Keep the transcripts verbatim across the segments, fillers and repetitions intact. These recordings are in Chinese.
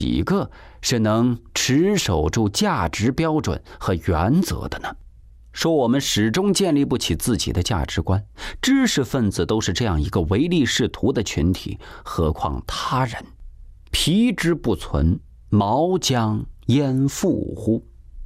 几个是能持守住价值标准和原则的呢？说我们始终建立不起自己的价值观，知识分子都是这样一个唯利是图的群体，何况他人？皮之不存，毛将焉附乎？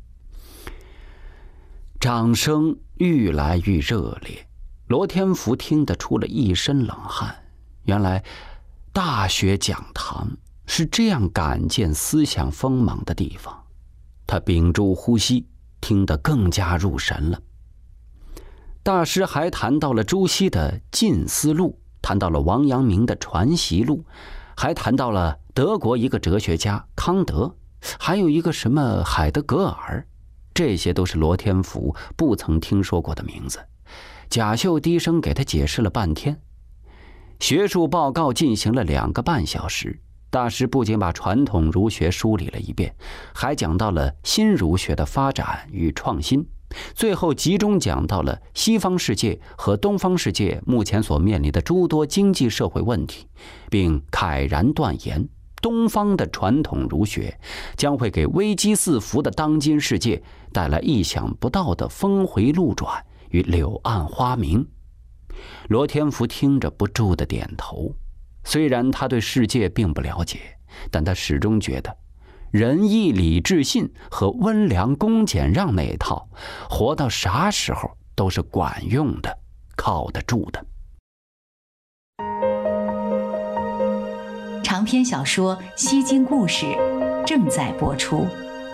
掌声愈来愈热烈，罗天福听得出了一身冷汗。原来大学讲堂是这样敢见思想锋芒的地方。他屏住呼吸，听得更加入神了。大师还谈到了朱熹的《近思录》，谈到了王阳明的《传习录》，还谈到了德国一个哲学家康德，还有一个什么海德格尔，这些都是罗天福不曾听说过的名字。贾秀低声给他解释了半天。学术报告进行了两个半小时，大师不仅把传统儒学梳理了一遍，还讲到了新儒学的发展与创新，最后集中讲到了西方世界和东方世界目前所面临的诸多经济社会问题，并慨然断言，东方的传统儒学将会给危机四伏的当今世界带来意想不到的峰回路转与柳暗花明。罗天福听着不住地点头，虽然他对世界并不了解，但他始终觉得仁义礼智信和温良恭俭让那一套，活到啥时候都是管用的，靠得住的。 长篇小说《西京故事》正在播出。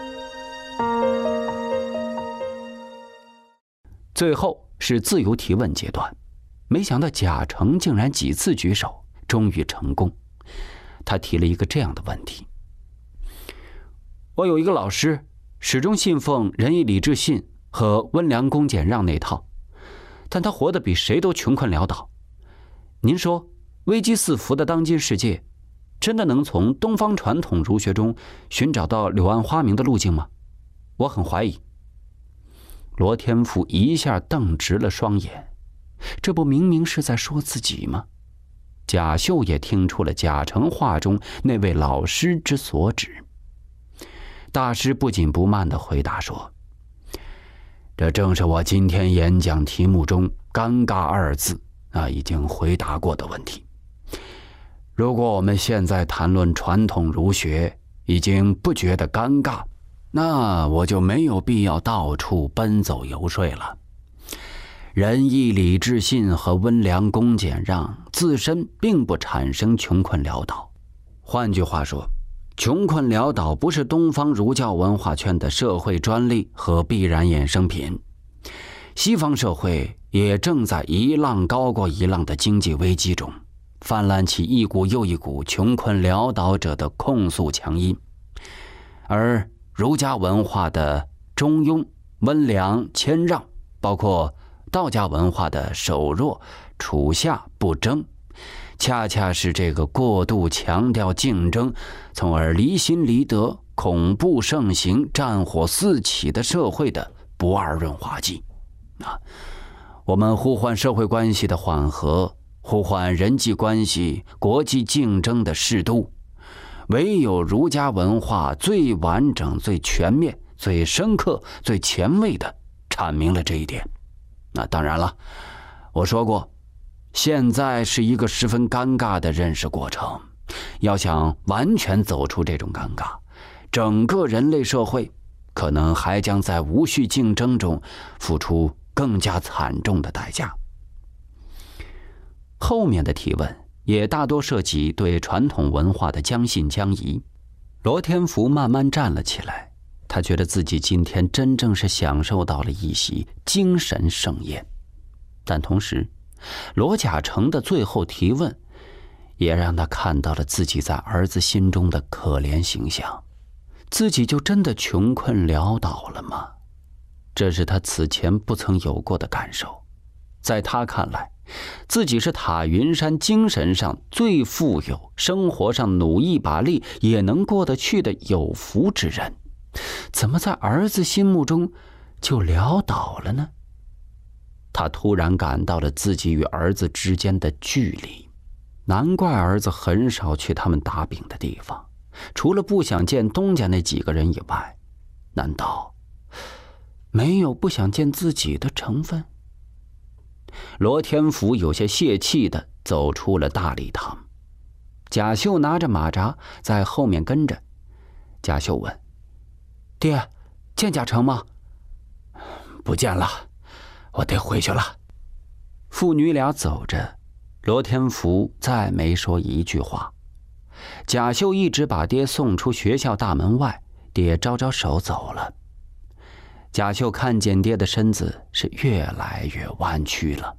最后是自由提问阶段，没想到贾成竟然几次举手，终于成功。他提了一个这样的问题：我有一个老师，始终信奉仁义礼智信和温良恭俭让那套，但他活得比谁都穷困潦倒。您说危机四伏的当今世界，真的能从东方传统儒学中寻找到柳暗花明的路径吗？我很怀疑。罗天福一下瞪直了双眼，这不明明是在说自己吗？贾秀也听出了贾成话中那位老师之所指。大师不紧不慢地回答说：这正是我今天演讲题目中尴尬二字啊已经回答过的问题。如果我们现在谈论传统儒学已经不觉得尴尬，那我就没有必要到处奔走游说了。仁义礼智信和温良恭俭让自身并不产生穷困潦倒。换句话说，穷困潦倒不是东方儒教文化圈的社会专利和必然衍生品。西方社会也正在一浪高过一浪的经济危机中，泛滥起一股又一股穷困潦倒者的控诉强音。而儒家文化的中庸、温良、谦让，包括道家文化的守弱、处下不争，恰恰是这个过度强调竞争，从而离心离德、恐怖盛行、战火四起的社会的不二润滑剂。啊，我们呼唤社会关系的缓和，呼唤人际关系、国际竞争的适度，唯有儒家文化最完整、最全面、最深刻、最前卫地阐明了这一点。那当然了，我说过，现在是一个十分尴尬的认识过程。要想完全走出这种尴尬，整个人类社会可能还将在无序竞争中付出更加惨重的代价。后面的提问也大多涉及对传统文化的将信将疑。罗天福慢慢站了起来，他觉得自己今天真正是享受到了一席精神盛宴。但同时，罗贾成的最后提问也让他看到了自己在儿子心中的可怜形象。自己就真的穷困潦倒了吗？这是他此前不曾有过的感受。在他看来，自己是塔云山精神上最富有，生活上努一把力也能过得去的有福之人，怎么在儿子心目中就潦倒了呢？他突然感到了自己与儿子之间的距离，难怪儿子很少去他们打饼的地方， 除了不想见东家那几个人以外，难道没有不想见自己的成分？罗天福有些泄气地走出了大礼堂。贾秀拿着马扎在后面跟着。贾秀问：“爹，见贾成吗？”“ 不见了，我得回去了。” 父女俩走着，罗天福再没说一句话。贾秀一直把爹送出学校大门外，爹招招手走了。贾秀看见爹的身子是越来越弯曲了。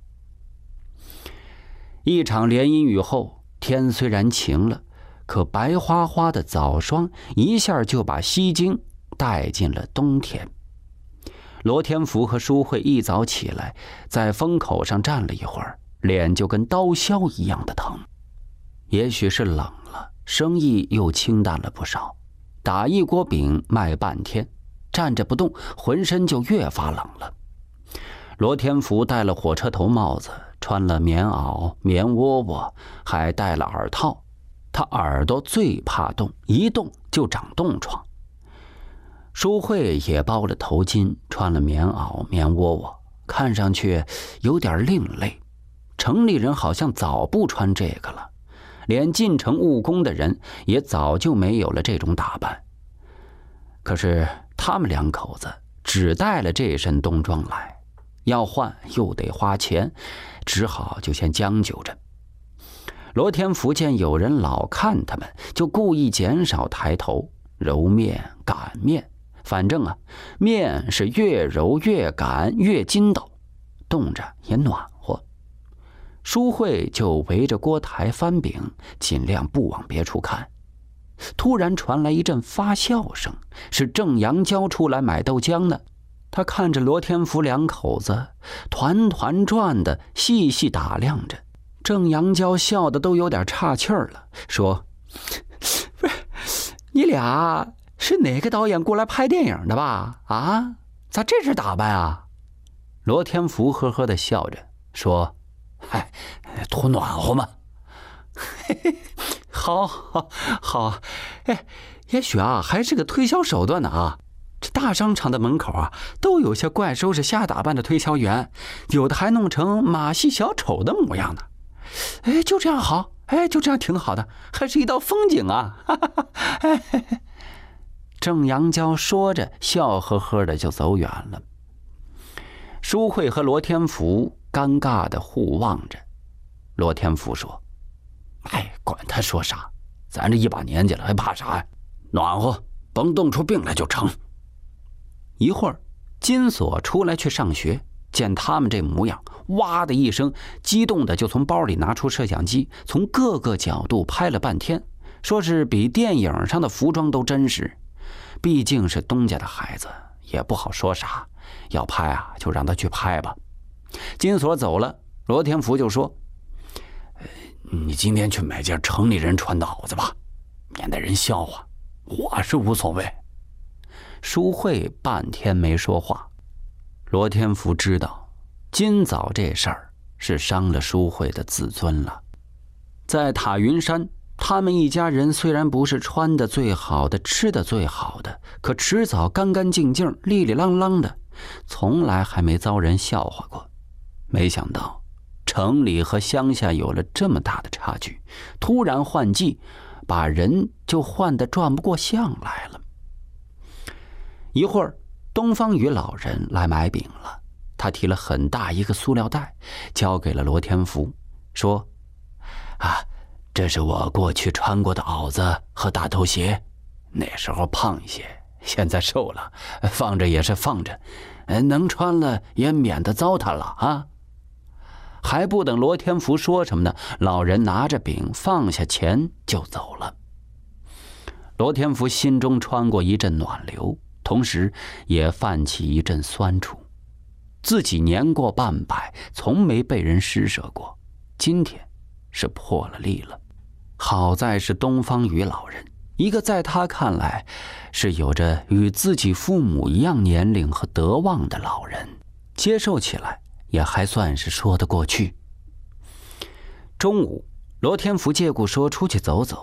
一场连阴雨后，天虽然晴了，可白花花的早霜一下就把西京带进了冬天。罗天福和淑慧一早起来，在风口上站了一会儿，脸就跟刀削一样的疼。也许是冷了，生意又清淡了不少，打一锅饼卖半天，站着不动，浑身就越发冷了。罗天福戴了火车头帽子，穿了棉袄、棉窝窝，还戴了耳套。他耳朵最怕冻，一冻就长冻疮。淑慧也包了头巾，穿了棉袄、棉窝窝，看上去有点另类。城里人好像早不穿这个了，连进城务工的人也早就没有了这种打扮。可是他们两口子只带了这身冬装来，要换又得花钱，只好就先将就着。罗天福见有人老看他们，就故意减少抬头，揉面擀面，反正啊，面是越揉越擀越筋道，冻着也暖和。淑慧就围着锅台翻饼，尽量不往别处看。突然传来一阵发笑声，是郑阳娇出来买豆浆呢。他看着罗天福两口子团团转的，细细打量着。郑阳娇笑得都有点岔气儿了，说：“不是，你俩是哪个导演过来拍电影的吧？啊，咋这身打扮啊？”罗天福呵呵地笑着说：“嗨，图暖和嘛。”嘿嘿，好，好，好，哎，也许啊，还是个推销手段呢啊。这大商场的门口啊，都有些怪收拾瞎打扮的推销员，有的还弄成马戏小丑的模样呢。哎，就这样好，哎，就这样挺好的，还是一道风景啊！哈哈哈哎嘿嘿。郑阳娇说着，笑呵呵的就走远了。淑慧和罗天福尴尬的互望着。罗天福说：“哎，管他说啥，咱这一把年纪了，还怕啥呀？暖和，甭冻出病来就成。”一会儿，金锁出来去上学，见他们这模样，哇的一声，激动的就从包里拿出摄像机，从各个角度拍了半天，说是比电影上的服装都真实。毕竟是东家的孩子，也不好说啥，要拍啊就让他去拍吧。金锁走了，罗天福就说：“你今天去买件城里人穿的袄子吧，免得人笑话。我是无所谓。”淑慧半天没说话。罗天福知道今早这事儿是伤了淑慧的自尊了。在塔云山，他们一家人虽然不是穿的最好的，吃的最好的，可迟早干干净净，利利啷啷的，从来还没遭人笑话过。没想到城里和乡下有了这么大的差距，突然换季，把人就换得转不过相来了。一会儿，东方雨老人来买饼了，他提了很大一个塑料袋，交给了罗天福，说：“啊，这是我过去穿过的袄子和大头鞋，那时候胖一些，现在瘦了，放着也是放着，能穿了也免得糟蹋了啊。”还不等罗天福说什么呢，老人拿着饼放下钱就走了。罗天福心中穿过一阵暖流，同时也泛起一阵酸楚。自己年过半百，从没被人施舍过，今天是破了例了。好在是东方雨老人，一个在他看来是有着与自己父母一样年龄和德望的老人，接受起来也还算是说得过去。中午，罗天福借故说出去走走，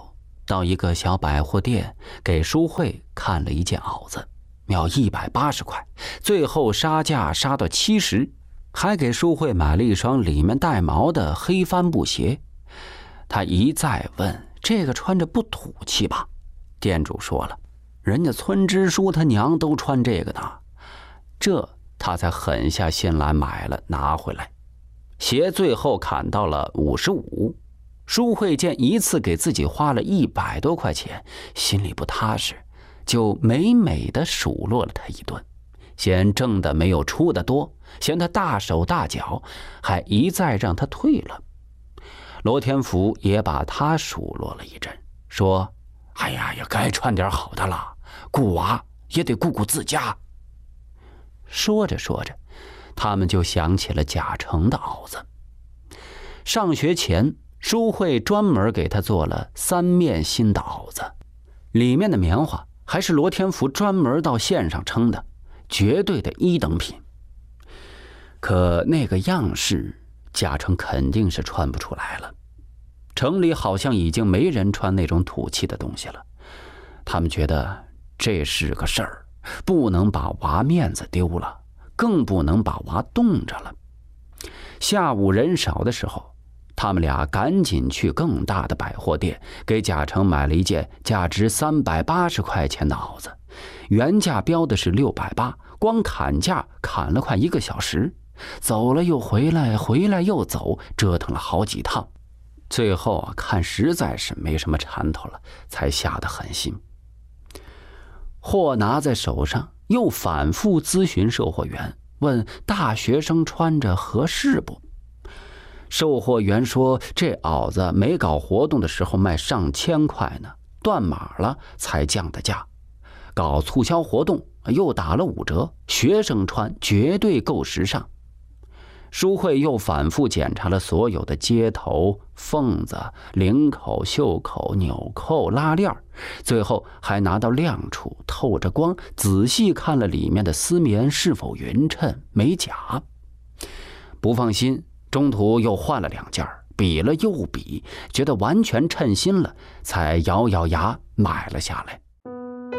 到一个小百货店给淑慧看了一件袄子，要一百八十块，最后杀价杀到七十，还给淑慧买了一双里面带毛的黑帆布鞋。他一再问：“这个穿着不土气吧？”店主说了：“人家村支书他娘都穿这个呢。”这他才狠下心来买了拿回来。鞋最后砍到了五十五。淑慧见一次给自己花了一百多块钱，心里不踏实，就美美的数落了他一顿，嫌挣的没有出的多，嫌他大手大脚，还一再让他退了。罗天福也把他数落了一阵，说：“哎呀，也该穿点好的了，顾娃也得顾顾自家。”说着说着，他们就想起了贾成的袄子。上学前，淑慧专门给他做了三面新的袄子，里面的棉花还是罗天福专门到线上称的，绝对的一等品。可那个样式，贾成肯定是穿不出来了。城里好像已经没人穿那种土气的东西了，他们觉得这是个事儿，不能把娃面子丢了，更不能把娃冻着了。下午人少的时候，他们俩赶紧去更大的百货店，给贾成买了一件价值三百八十块钱的袄子，原价标的是六百八，光砍价砍了快一个小时，走了又回来，回来又走，折腾了好几趟。最后啊，看实在是没什么缠头了，才下得狠心。货拿在手上，又反复咨询售货员，问大学生穿着合适不？售货员说，这袄子没搞活动的时候卖上千块呢，断码了才降的价，搞促销活动又打了五折，学生穿绝对够时尚。淑慧又反复检查了所有的接头、缝子、领口、袖口、纽扣、拉链，最后还拿到亮处透着光，仔细看了里面的丝棉是否匀称没假。不放心，中途又换了两件，比了又比，觉得完全称心了，才咬咬牙买了下来。